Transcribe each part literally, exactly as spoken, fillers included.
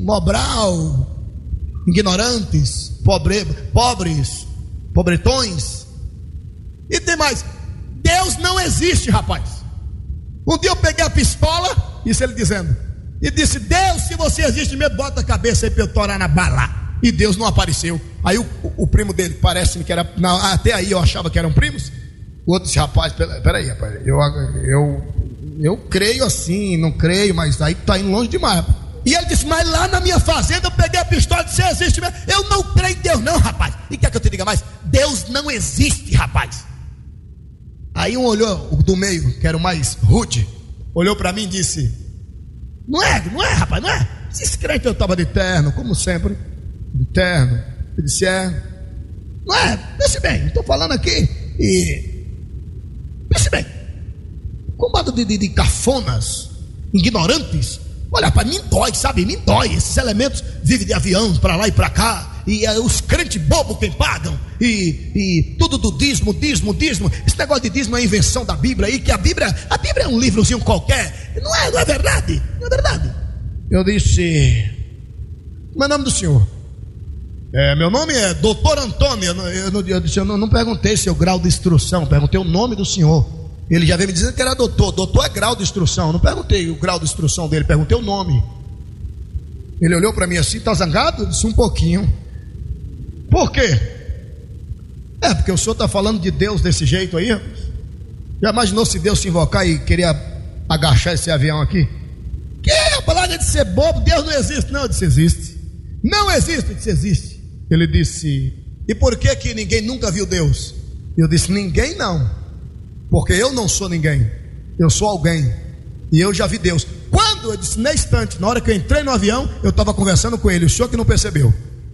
Mobral, ignorantes, pobre, pobres, pobretões. E tem mais, Deus não existe, rapaz. Um dia eu peguei a pistola, isso ele dizendo, e disse: Deus, se você existe mesmo, bota a cabeça aí para eu torar na bala. E Deus não apareceu. Aí o, o, o primo dele, parece-me que era, não, até aí eu achava que eram primos. O outro disse: rapaz, peraí, rapaz, eu, eu, eu creio assim, não creio, mas aí tá indo longe demais. E ele disse: mas lá na minha fazenda eu peguei a pistola e disse: você existe mesmo? Eu não creio em Deus não, rapaz. E quer que eu te diga mais? Deus não existe, rapaz. Aí um olhou, o do meio, que era o mais rude, olhou para mim e disse: não é, não é, rapaz, não é? Esses crentes eu estava de terno, como sempre, de terno. Ele disse: é, não é? Pense bem, estou falando aqui e pense bem, combate de, de, de cafonas, ignorantes. Olha, rapaz, me dói, sabe, me dói. Esses elementos vivem de avião para lá e para cá, e uh, os crentes bobos quem pagam, e, e tudo do dízimo, dízimo, dízimo. Esse negócio de dízimo é invenção da Bíblia aí, que a Bíblia, a Bíblia é um livrozinho qualquer. Não é, não é verdade, não é verdade. Eu disse: meu nome do senhor? É, meu nome é doutor Antônio. Eu, eu, eu disse: eu não, não perguntei seu grau de instrução, perguntei o nome do senhor. Ele já veio me dizendo que era doutor. Doutor é grau de instrução. Eu não perguntei o grau de instrução dele, perguntei o nome. Ele olhou para mim assim: tá zangado? Eu disse: um pouquinho. Por quê? É porque o senhor está falando de Deus desse jeito aí. Já imaginou se Deus se invocar e queria agachar esse avião aqui? Que a palavra de ser bobo, Deus não existe. Não, eu disse: existe. Não existe, eu disse: existe. Ele disse: e por que que ninguém nunca viu Deus? Eu disse: ninguém não, porque eu não sou ninguém, eu sou alguém, e eu já vi Deus. Quando? Eu disse: na instante, na hora que eu entrei no avião, eu estava conversando com ele. O senhor que não percebeu?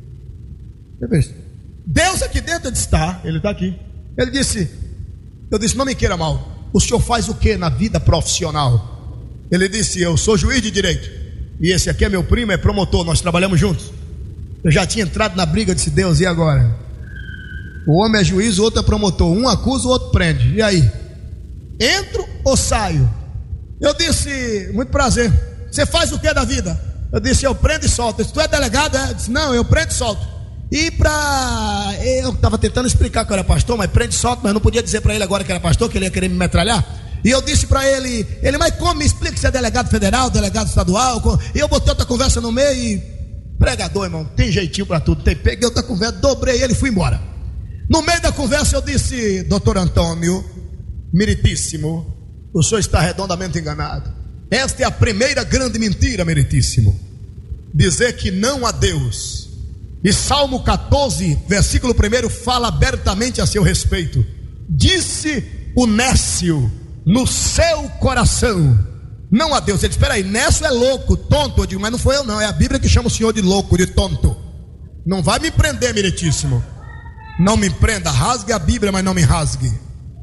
Deus aqui dentro? Eu disse: está, ele está aqui. Ele disse, eu disse: não me queira mal, o senhor faz o que na vida profissional? Ele disse: eu sou juiz de direito, e esse aqui é meu primo, é promotor, nós trabalhamos juntos. Eu já tinha entrado na briga, disse: Deus, e agora? O homem é juiz, o outro é promotor, um acusa, o outro prende, e aí? Entro ou saio? Eu disse: muito prazer, você faz o que da vida? Eu disse: eu prendo e solto. Eu disse: tu é delegado? É? Eu disse: não, eu prendo e solto. E pra... eu estava tentando explicar que eu era pastor, mas prende e solto, mas não podia dizer para ele agora que era pastor, que ele ia querer me metralhar. E eu disse para ele, ele, mas como? Me explica se é delegado federal, delegado estadual. E eu botei outra conversa no meio e... pregador, irmão, tem jeitinho para tudo. Tem, peguei outra conversa, dobrei ele e fui embora. No meio da conversa eu disse: doutor Antônio, meritíssimo, o senhor está redondamente enganado. Esta é a primeira grande mentira, meritíssimo, dizer que não há Deus. E Salmo catorze, versículo um, fala abertamente a seu respeito. Disse o nécio no seu coração: não há Deus. Ele disse: espera aí, nécio é louco, tonto. Eu digo: mas não foi eu não, é a Bíblia que chama o senhor de louco, de tonto. Não vai me prender, meritíssimo. Não me prenda, rasgue a Bíblia, mas não me rasgue.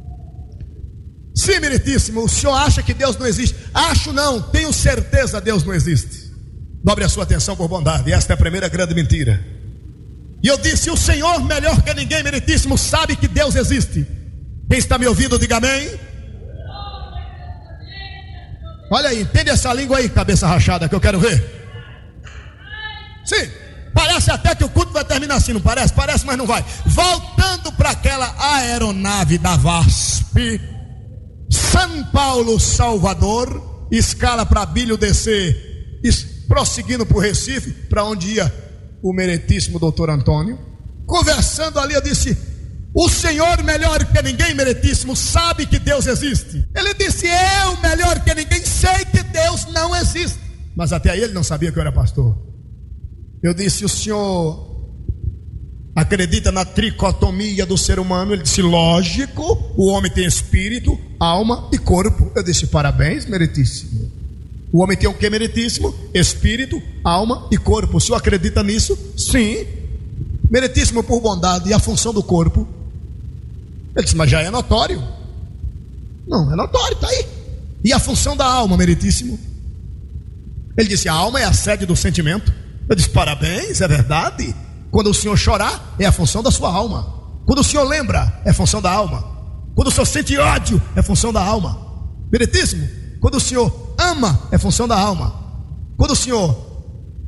Sim, meritíssimo, o senhor acha que Deus não existe? Acho não, tenho certeza, Deus não existe. Dobre a sua atenção por bondade, esta é a primeira grande mentira. E eu disse: o senhor, melhor que ninguém, meritíssimo, sabe que Deus existe. Quem está me ouvindo, diga amém. Olha aí, entende essa língua aí, cabeça rachada, que eu quero ver. Sim, parece até que o culto vai terminar assim, não parece? Parece, mas não vai. Voltando para aquela aeronave da VASP, São Paulo, Salvador, escala para Abílio descer, prosseguindo para o Recife, para onde ia o meritíssimo doutor Antônio. Conversando ali, eu disse: o senhor, melhor que ninguém, meritíssimo, sabe que Deus existe. Ele disse: eu, melhor que ninguém, sei que Deus não existe. Mas até aí ele não sabia que eu era pastor. Eu disse: o senhor acredita na tricotomia do ser humano? Ele disse: lógico, o homem tem espírito, alma e corpo. Eu disse: parabéns, meritíssimo. O homem tem o que, meritíssimo? Espírito, alma e corpo. O senhor acredita nisso? Sim. Meritíssimo, por bondade. E a função do corpo? Ele disse: mas já é notório. Não, é notório, está aí. E a função da alma, meritíssimo? Ele disse: a alma é a sede do sentimento. Eu disse: parabéns, é verdade. Quando o senhor chorar, é a função da sua alma. Quando o senhor lembra, é a função da alma. Quando o senhor sente ódio, é a função da alma. Meritíssimo, quando o senhor ama, é função da alma. Quando o senhor